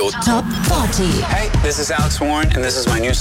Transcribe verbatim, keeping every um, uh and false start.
Top vierzig. Hey, this is Alex Warren and this is my new